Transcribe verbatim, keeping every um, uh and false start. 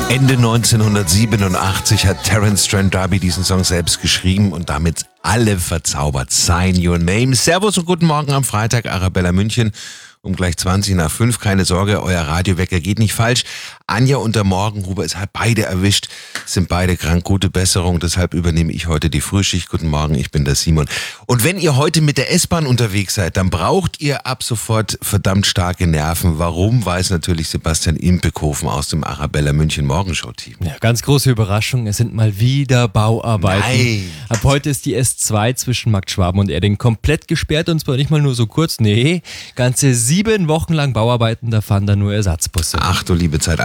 Ende neunzehnhundertsiebenundachtzig hat Terence Trent D'Arby diesen Song selbst geschrieben und damit alle verzaubert. Sign Your Name. Servus und guten Morgen am Freitag, Arabella München. Um gleich zwanzig nach fünf. Keine Sorge, euer Radiowecker geht nicht falsch. Anja und der Morgenhuber, es hat beide erwischt, sind beide krank. Gute Besserung, deshalb übernehme ich heute die Frühschicht. Guten Morgen, ich bin der Simon. Und wenn ihr heute mit der S-Bahn unterwegs seid, dann braucht ihr ab sofort verdammt starke Nerven. Warum, weiß natürlich Sebastian Impekofen aus dem Arabella München Morgenshow-Team. Ja, ganz große Überraschung, es sind mal wieder Bauarbeiten. Nein. Ab heute ist die S zwei zwischen Markt Schwaben und Erding komplett gesperrt und zwar nicht mal nur so kurz, nee, ganze sieben Wochen lang Bauarbeiten, da fahren da nur Ersatzbusse. Ach du liebe Zeit.